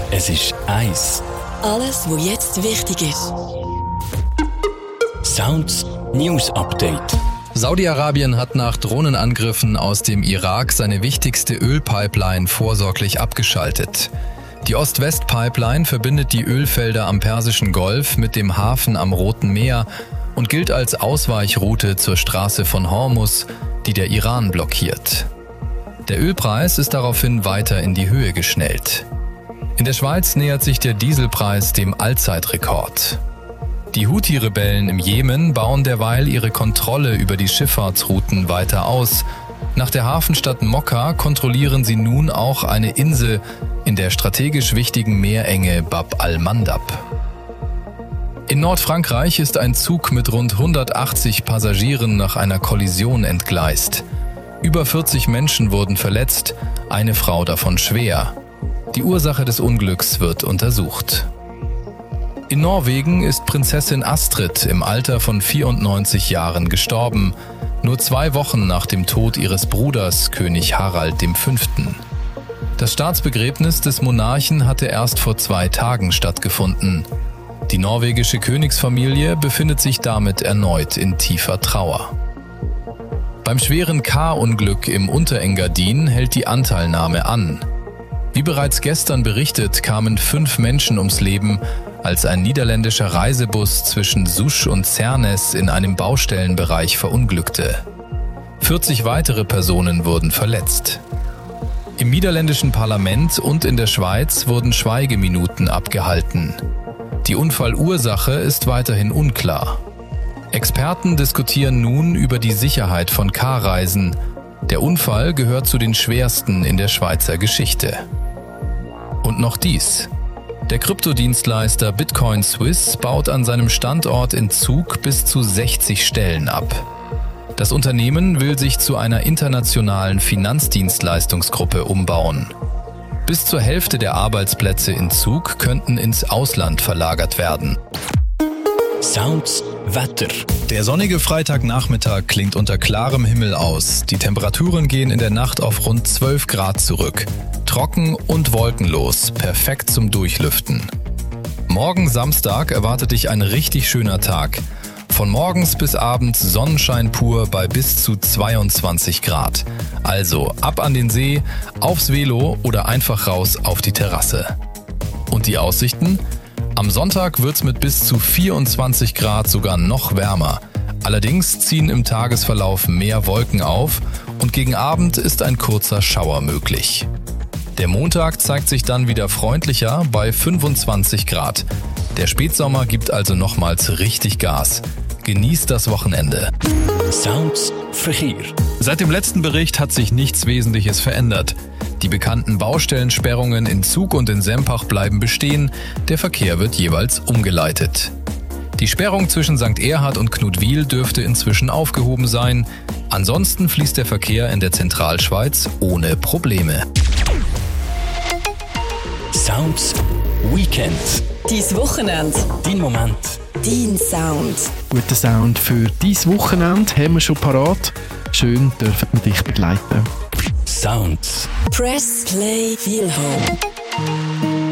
Es ist 1. Alles, was jetzt wichtig ist. Sounds News Update. Saudi-Arabien hat nach Drohnenangriffen aus dem Irak seine wichtigste Ölpipeline vorsorglich abgeschaltet. Die Ost-West-Pipeline verbindet die Ölfelder am Persischen Golf mit dem Hafen am Roten Meer und gilt als Ausweichroute zur Straße von Hormuz, die der Iran blockiert. Der Ölpreis ist daraufhin weiter in die Höhe geschnellt. In der Schweiz nähert sich der Dieselpreis dem Allzeitrekord. Die Houthi-Rebellen im Jemen bauen derweil ihre Kontrolle über die Schifffahrtsrouten weiter aus. Nach der Hafenstadt Mokka kontrollieren sie nun auch eine Insel in der strategisch wichtigen Meerenge Bab al-Mandab. In Nordfrankreich ist ein Zug mit rund 180 Passagieren nach einer Kollision entgleist. Über 40 Menschen wurden verletzt, eine Frau davon schwer. Die Ursache des Unglücks wird untersucht. In Norwegen ist Prinzessin Astrid im Alter von 94 Jahren gestorben, nur 2 Wochen nach dem Tod ihres Bruders, König Harald V. Das Staatsbegräbnis des Monarchen hatte erst vor 2 Tagen stattgefunden. Die norwegische Königsfamilie befindet sich damit erneut in tiefer Trauer. Beim schweren K-Unglück im Unterengadin hält die Anteilnahme an. Wie bereits gestern berichtet, kamen 5 Menschen ums Leben, als ein niederländischer Reisebus zwischen Sousch und Cernez in einem Baustellenbereich verunglückte. 40 weitere Personen wurden verletzt. Im niederländischen Parlament und in der Schweiz wurden Schweigeminuten abgehalten. Die Unfallursache ist weiterhin unklar. Experten diskutieren nun über die Sicherheit von K-Reisen. Der Unfall gehört zu den schwersten in der Schweizer Geschichte. Und noch dies. Der Kryptodienstleister Bitcoin Swiss baut an seinem Standort in Zug bis zu 60 Stellen ab. Das Unternehmen will sich zu einer internationalen Finanzdienstleistungsgruppe umbauen. Bis zur Hälfte der Arbeitsplätze in Zug könnten ins Ausland verlagert werden. Sounds Wetter. Der sonnige Freitagnachmittag klingt unter klarem Himmel aus. Die Temperaturen gehen in der Nacht auf rund 12 Grad zurück. Trocken und wolkenlos, perfekt zum Durchlüften. Morgen Samstag erwartet dich ein richtig schöner Tag. Von morgens bis abends Sonnenschein pur bei bis zu 22 Grad. Also ab an den See, aufs Velo oder einfach raus auf die Terrasse. Und die Aussichten? Am Sonntag wird's mit bis zu 24 Grad sogar noch wärmer. Allerdings ziehen im Tagesverlauf mehr Wolken auf und gegen Abend ist ein kurzer Schauer möglich. Der Montag zeigt sich dann wieder freundlicher bei 25 Grad. Der Spätsommer gibt also nochmals richtig Gas. Genießt das Wochenende. Sounds Verkehr. Seit dem letzten Bericht hat sich nichts Wesentliches verändert. Die bekannten Baustellensperrungen in Zug und in Sempach bleiben bestehen. Der Verkehr wird jeweils umgeleitet. Die Sperrung zwischen St. Erhard und Knutwil dürfte inzwischen aufgehoben sein. Ansonsten fließt der Verkehr in der Zentralschweiz ohne Probleme. Sounds Weekend. Dein Wochenende. Dein Moment. Dein Sound. Guten Sound für dieses Wochenende haben wir schon parat. Schön dürfen wir dich begleiten. Sounds. Press, Play, Feel Home.